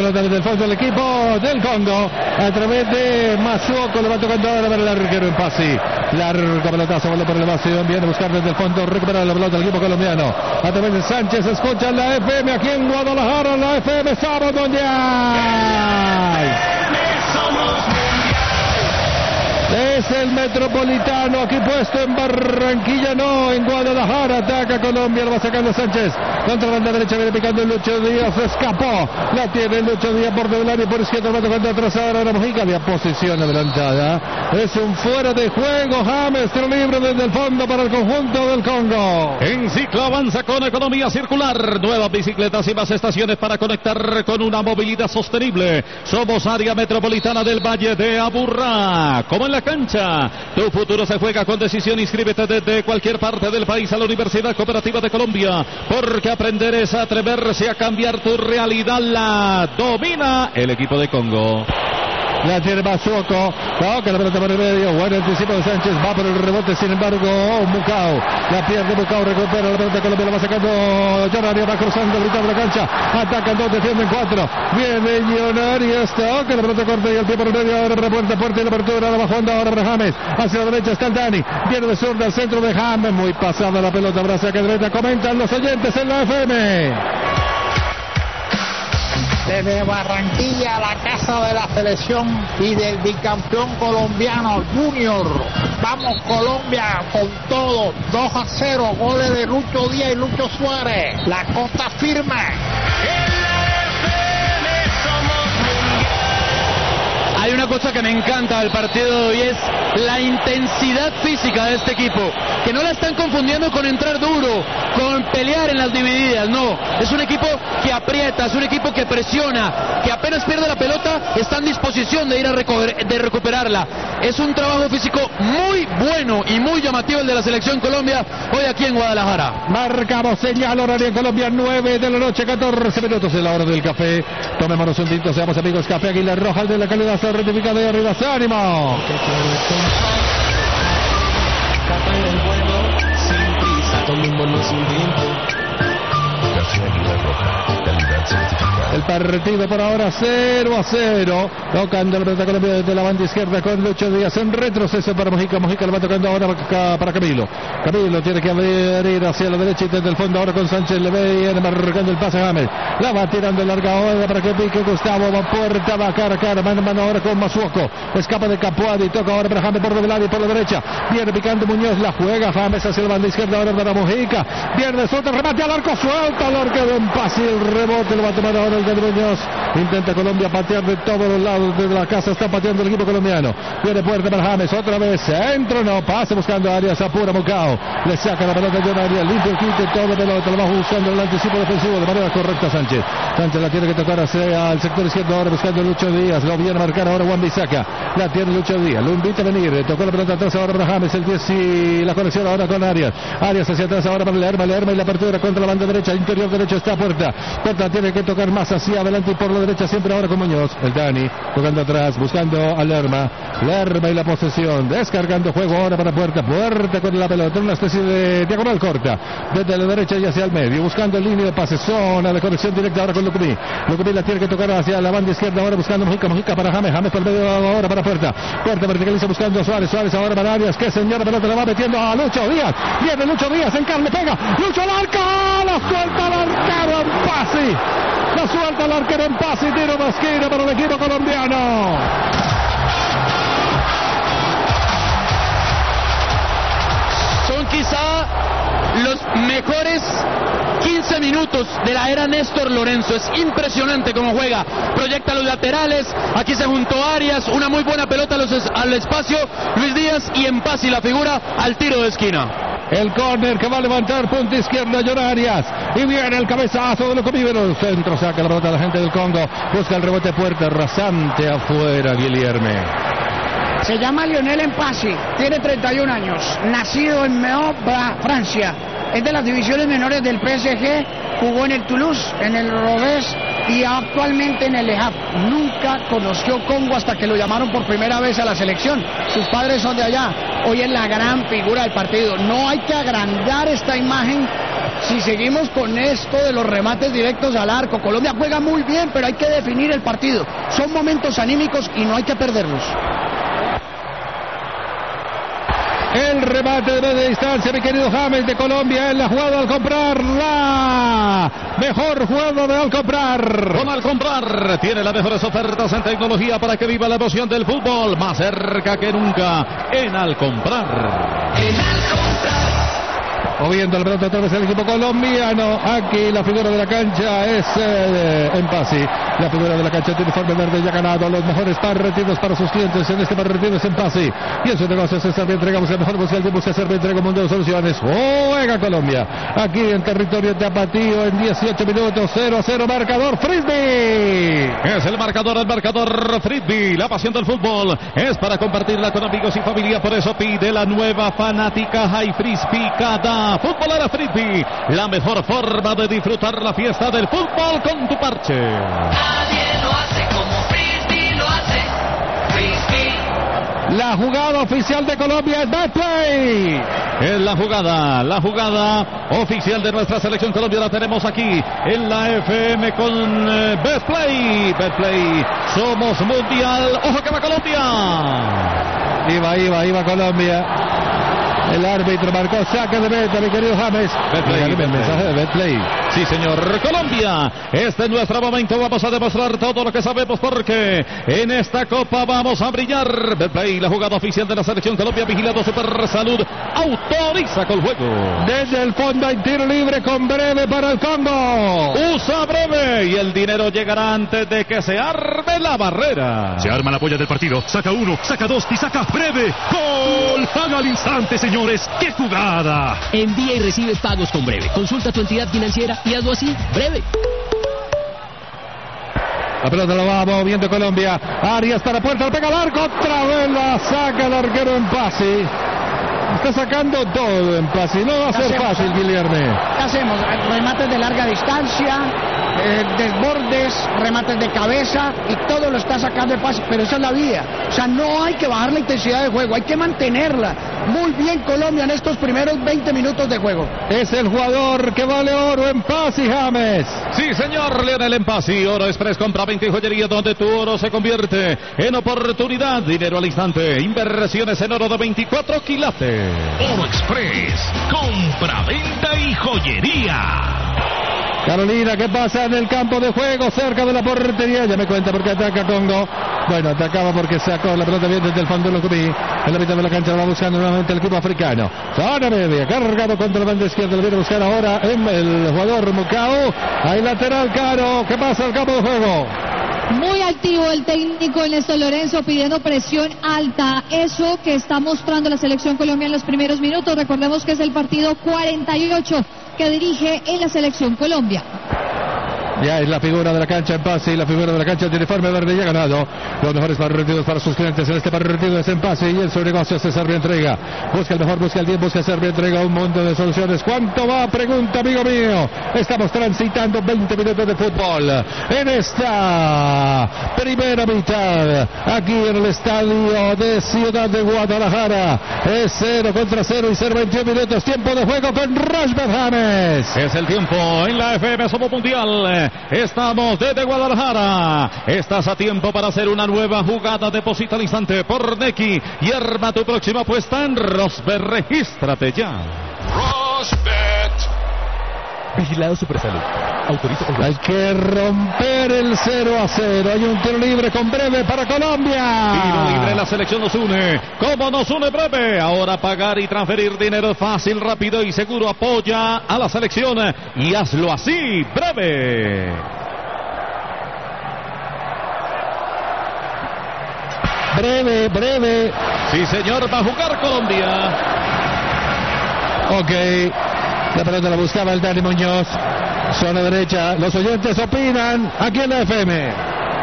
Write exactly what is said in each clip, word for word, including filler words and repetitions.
pelota desde el fondo del equipo del Congo. A través de Masuoko. Le va tocando ahora para el arquero en pase. Largo pelotazo, bola por elevación. Viene a buscar desde el fondo. Recupera la pelota del equipo colombiano. A través de Sánchez. Escucha la F M aquí en Guadalajara. La F M Sábado Mundial. Es el Metropolitano aquí puesto en Barranquilla, no, en Guadalajara. Ataca Colombia, lo va sacando Sánchez. Contra la banda derecha viene picando Lucho Díaz, escapó. La tiene Lucho Díaz por doblado y por izquierda va tocando atrás ahora la Mojica. Había posición adelantada. Es un fuera de juego. James, tiro libre desde el fondo para el conjunto del Congo. En ciclo avanza con economía circular. Nuevas bicicletas y más estaciones para conectar con una movilidad sostenible. Somos área metropolitana del Valle de Aburrá. Como en la cancha, tu futuro se juega con decisión. Inscríbete desde cualquier parte del país a la Universidad Cooperativa de Colombia, porque aprender es atreverse a cambiar tu realidad. La domina el equipo de Congo. La tiene Masuoko, toca la pelota por el medio, buen anticipo de Sánchez, va por el rebote, sin embargo, oh, Mucao, la pierde Mucao, recupera la pelota, Colombia la va sacando, Lloraria va cruzando, gritando la cancha, atacan dos, defienden cuatro, viene Lloraria, toca la pelota corta y el pie por el medio, ahora para puerta, puerta y la apertura, la va jugando ahora para James, hacia la derecha está el Dani, viene de zurda al centro de James, muy pasada la pelota, abraza que derecha, comentan los oyentes en la F M. Desde Barranquilla, la casa de la selección y del bicampeón colombiano Junior. Vamos Colombia con todo, dos a cero, goles de Lucho Díaz y Lucho Suárez. La costa firme. Hay una cosa que me encanta del partido de hoy, es la intensidad física de este equipo, que no la están confundiendo con entrar duro, con pelear en las divididas, no, es un equipo que aprieta, es un equipo que presiona, que apenas pierde la pelota, está en disposición de ir a recoger, de recuperarla. Es un trabajo físico muy bueno y muy llamativo el de la selección Colombia hoy aquí en Guadalajara. Marcamos señal horario en Colombia, nueve de la noche, catorce minutos en la hora del café. Tomémonos un tinto, seamos amigos. Café Águila Roja, el de la calidad certificada de arriba. ¡Ánimo! Café del bueno, sin prisa, tomémonos un tinto. Café Águila Roja, calidad certificada. El partido por ahora cero a cero. Tocando la pelota Colombia desde la banda izquierda con Lucho Díaz en retroceso para Mojica. Mojica lo va tocando ahora para Camilo. Camilo tiene que abrir hacia la derecha y desde el fondo ahora con Sánchez. Le viene marcando el pase a James. La va tirando larga ahora para que pique Gustavo. Va puerta, va cara a cara. Mano a mano ahora con Masuoko. Escapa de Capuadi. Toca ahora para James por doblado y por la derecha. Viene picando Muñoz. La juega James hacia la banda izquierda ahora para Mojica. Pierde, suelta, remate al arco. Suelta al arco de un pase. El rebote lo va a tomar ahora el de Muñoz. Intenta Colombia patear de todos los lados de la casa. Está pateando el equipo colombiano. Viene puerta para James. Otra vez. Entra, no. Pase buscando Arias. Apura Mucao. Le saca la pelota de Arias. Limpio el quite. Todo pelota. Lo va buscando el anticipo defensivo de manera correcta Sánchez. Sánchez la tiene que tocar hacia el sector izquierdo. Ahora buscando Lucho Díaz. Lo viene a marcar ahora Juan Bisaca. La tiene Lucho Díaz. Lo invita a venir. Tocó la pelota atrás ahora para James. El diez y la conexión ahora con Arias. Arias hacia atrás ahora para Lerma. Lerma y la apertura contra la banda derecha. Interior derecho está Puerta. Puerta tiene que tocar más hacia adelante y por la derecha siempre ahora con Muñoz. El Dani tocando atrás, buscando a Lerma. Lerma y la posesión, descargando juego ahora para Puerta. Puerta con la pelota, una especie de diagonal corta desde la derecha y hacia el medio, buscando en línea de pase, zona de conexión directa ahora con Lucumí. Lucumí la tiene que tocar hacia la banda izquierda ahora buscando Mojica. Mojica para James. James por medio ahora para Puerta. Puerta verticaliza buscando a Suárez. Suárez ahora para Arias. Que señora pelota la va metiendo a Lucho Díaz. Viene Lucho Díaz, en carne pega. Lucho al arco. La suelta al arquero en pase. La suelta al arquero en pase y tiro de esquina para el equipo colombiano. Son quizá los mejores quince minutos de la era Néstor Lorenzo. Es impresionante cómo juega. Proyecta los laterales. Aquí se juntó Arias. Una muy buena pelota al espacio. Luis Díaz y en pase y la figura al tiro de esquina. El córner que va a levantar punta izquierda Llorarias. Y viene el cabezazo de Loco Vive. El centro saca la pelota a la gente del Congo. Busca el rebote Puerta. Rasante afuera Guilherme. Se llama Lionel Empassi. Tiene treinta y un años. Nacido en Meaux, Francia. Es de las divisiones menores del P S G. Jugó en el Toulouse, en el Rodez y actualmente en el Le Havre. Nunca conoció Congo hasta que lo llamaron por primera vez a la selección. Sus padres son de allá. Hoy es la gran figura del partido. No hay que agrandar esta imagen si seguimos con esto de los remates directos al arco. Colombia juega muy bien, pero hay que definir el partido. Son momentos anímicos y no hay que perderlos. El remate de media distancia, mi querido James, de Colombia en la jugada al comprar. La mejor jugada de al comprar. Con al comprar tiene las mejores ofertas en tecnología para que viva la emoción del fútbol. Más cerca que nunca en al comprar. En al comprar. Moviendo el brazo otra vez el equipo colombiano. Aquí la figura de la cancha es eh, Empasi. La figura de la cancha tiene uniforme verde, ya ha ganado los mejores partidos para sus clientes. En este partido es Empasi. Y en su negocio se serve, entregamos el mejor musical de busca, serve, entrega, mundo de soluciones. Juega Colombia. Aquí en territorio Tapatío en dieciocho minutos. cero a cero marcador Frisbee. Es el marcador, el marcador Frisbee. La pasión del fútbol es para compartirla con amigos y familia. Por eso pide la nueva fanática High Frisbee cada Futbolera Frisbee, la mejor forma de disfrutar la fiesta del fútbol con tu parche. Nadie lo hace como Frisbee lo hace. Frisbee. La jugada oficial de Colombia es Betplay. Es la jugada, la jugada oficial de nuestra selección Colombia. La tenemos aquí en la F M con eh, Betplay. Betplay, somos mundial. ¡Ojo que va Colombia! Iba, iba, iba Colombia. El árbitro marcó saque de meta, mi querido James. Betplay, el mensaje de Betplay. Sí, señor. Colombia, este es nuestro momento. Vamos a demostrar todo lo que sabemos porque en esta Copa vamos a brillar. Betplay, la jugada oficial de la selección Colombia, vigilado Super Salud, autoriza con juego. Desde el fondo hay tiro libre con Breve para el Congo. Usa Breve y el dinero llegará antes de que se arme la barrera. Se arma la polla del partido. Saca uno, saca dos y saca Breve. ¡Gol! Paga al instante, señores. ¡Qué jugada! Envía y recibe pagos con Breve. Consulta tu entidad financiera y hazlo así, Breve. La pelota la va moviendo Colombia. Arias para puerta, le pega al arco. Otra vez la saca el arquero Empasi. Está sacando todo Empasi. No va a ser fácil, Guillermo. ¿Qué hacemos? Remates de larga distancia, eh, desbordes, remates de cabeza y todo lo está sacando Empasi. Pero esa es la vida. O sea, no hay que bajar la intensidad de juego, hay que mantenerla. Muy bien Colombia en estos primeros veinte minutos de juego. Es el jugador que vale oro, Empasi, James. Sí, señor, Leonel Empasi. Oro Express, compra veinte y joyería donde tu oro se convierte en oportunidad. Dinero al instante. Inversiones en oro de veinticuatro quilates. Oro Express, compra, venta y joyería. Carolina, ¿qué pasa en el campo de juego cerca de la portería? Ya me cuenta porque ataca Congo. Bueno, atacaba porque sacó la pelota bien desde el fondo de los cubí. En la mitad de la cancha va buscando nuevamente el equipo africano. Zona media, cargado contra la banda izquierda. Lo viene a buscar ahora en el jugador Mucao. Hay lateral Caro. ¿Qué pasa en el campo de juego? Muy activo el técnico Néstor Lorenzo pidiendo presión alta. Eso que está mostrando la selección Colombia en los primeros minutos. Recordemos que es el partido cuarenta y ocho que dirige en la selección Colombia. Ya es la figura de la cancha Empasi, la figura de la cancha de uniforme verde ya ha ganado los mejores partidos para sus clientes en este partido es Empasi y en su negocio se Servio Entrega. Busca el mejor, busca el bien, busca Servio Entrega, un mundo de soluciones. ¿Cuánto va? Pregunta, amigo mío. Estamos transitando veinte minutos de fútbol en esta primera mitad aquí en el estadio de Ciudad de Guadalajara. Es cero contra cero y cero veintiún minutos. Tiempo de juego con Rashford James. Es el tiempo en la F M Somos Mundial. Estamos desde Guadalajara. Estás a tiempo para hacer una nueva jugada. Deposita al instante por Neki y arma tu próxima apuesta en Rosbet. Regístrate ya. Rosbet. Vigilado Supersalud. Autoriza con Hay que romper el cero a cero. Hay un tiro libre con Breve para Colombia. Tiro libre, la selección nos une. ¿Cómo nos une Breve? Ahora pagar y transferir dinero fácil, rápido y seguro. Apoya a la selección y hazlo así, Breve. Breve, Breve. Sí, señor, va a jugar Colombia. Ok. La pelota la buscaba el Dani Muñoz. Zona derecha. Los oyentes opinan aquí en la F M.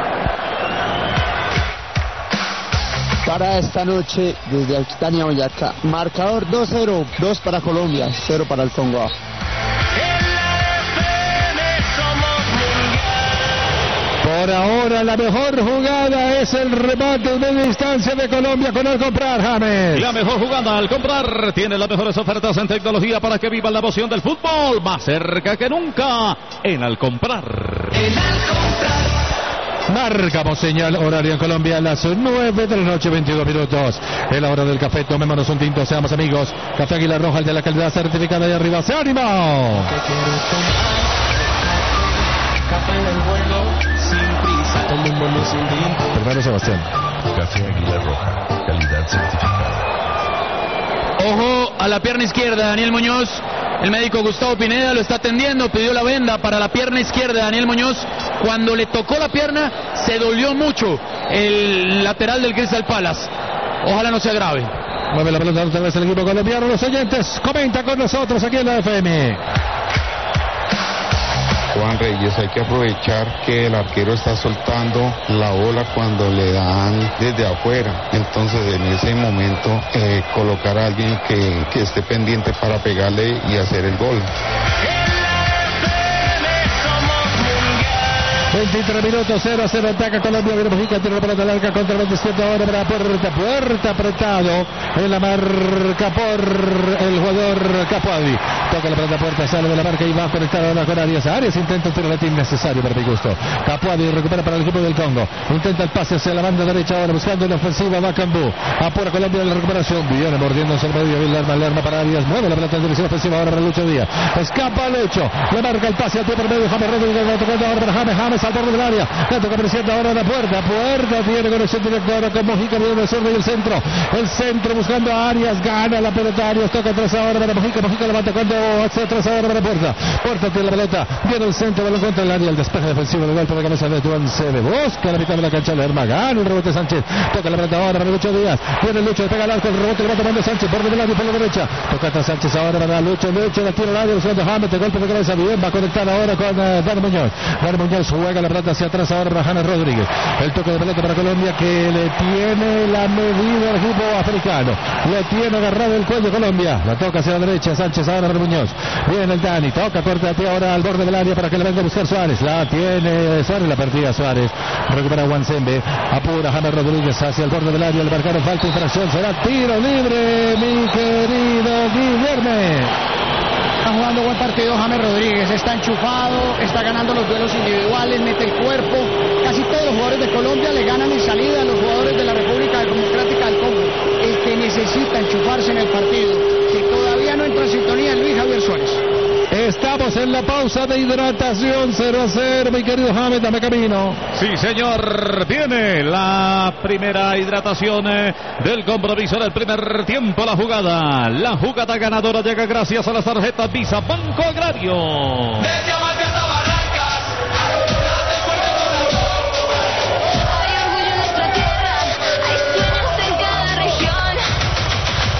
Para esta noche, desde Aquitania, Boyacá, marcador dos cero, dos para Colombia, cero para el Congo. Por Por ahora la mejor jugada es el remate de media distancia de Colombia con el comprar, James. La mejor jugada al comprar tiene las mejores ofertas en tecnología para que vivan la emoción del fútbol más cerca que nunca en Al Comprar. En Al Comprar. Marcamos señal horario en Colombia a las nueve de la noche, veintidós minutos. Es la hora del café, tomémonos un tinto, seamos amigos. Café Águila Roja, el de la calidad certificada de arriba. ¡Se ánimo! Café en el vuelo, sin prisa, tomémonos un tinto. Primero Sebastián. Café Águila Roja, calidad certificada. Ojo a la pierna izquierda, Daniel Muñoz. El médico Gustavo Pineda lo está atendiendo, pidió la venda para la pierna izquierda de Daniel Muñoz. Cuando le tocó la pierna, se dolió mucho el lateral del Crystal Palace. Ojalá no sea grave. Mueve la pelota otra vez el equipo colombiano. Los oyentes, comenta con nosotros aquí en la F M. Juan Reyes, hay que aprovechar que el arquero está soltando la bola cuando le dan desde afuera, entonces en ese momento eh, colocar a alguien que, que esté pendiente para pegarle y hacer el gol. veintitrés minutos, cero a cero, ataca Colombia, viene Mujica, tiene la pelota larga contra el veintisiete ahora para puerta, puerta apretado en la marca por el jugador Capuadi. Toca la pelota puerta, sale de la marca y va a conectar ahora con Arias. Arias intenta un tiro latín innecesario para mi gusto. Capuadi recupera para el equipo del Congo. Intenta el pase hacia la banda derecha ahora buscando la ofensiva. Va Cambú. Apura Colombia en la recuperación. Viene mordiéndose el medio. Lerma, Lerma para Arias. Mueve la pelota en dirección ofensiva ahora para Lucho Díaz. Escapa Lucho. Le marca el pase al pie por medio. James Rodríguez va tocando ahora para James. James al borde del área. Le toca presionando ahora la puerta. Puerta tiene conexión directa ahora con Mojica. Viene el zurdo y el centro. El centro buscando a Arias. Gana la pelota. Arias toca atrás ahora para Mojica. Mojica levanta cuando hacia atrás ahora para Puerta. Puerta tiene la pelota. Viene el centro. Balón contra el área. El despeje defensivo del golpe de cabeza de Tuan se le busca la mitad de la cancha. Lerma gana el rebote Sánchez. Toca la pelota ahora para Lucho Díaz. Viene Lucho. Le pega al arco. El rebote le va tomando Sánchez. Por el lado y por la derecha. Toca atrás Sánchez ahora para Lucho. Lucho la tira al área. Buscando James. De golpe de cabeza. Bien. Va a conectar ahora con uh, Dani Muñoz. Dani Muñoz juega la pelota hacia atrás ahora para James Rodríguez. El toque de pelota para Colombia que le tiene la medida al equipo africano. Le tiene agarrado el cuello Colombia. La toca hacia la derecha. Sánchez ahora para Muñoz. Viene el Dani. Toca corta ahora al borde del área para que le venga a buscar Suárez. La tiene Suárez. La perdida Suárez. Recupera Wansembe. Apura James Rodríguez hacia el borde del área. Le marcaron falta, infracción. Será tiro libre, mi querido Guillermo. Está jugando buen partido James Rodríguez, está enchufado, está ganando los duelos individuales, mete el cuerpo. Casi todos los jugadores de Colombia le ganan en salida a los jugadores de la República Democrática del Congo. El que necesita enchufarse en el partido, que todavía no entra en sintonía, es Luis Javier Suárez. Estamos en la pausa de hidratación, cero a cero, mi querido James, dame camino. Sí, señor, viene la primera hidratación eh, del compromiso del primer tiempo. La jugada, la jugada ganadora llega gracias a las tarjetas Visa Banco Agrario.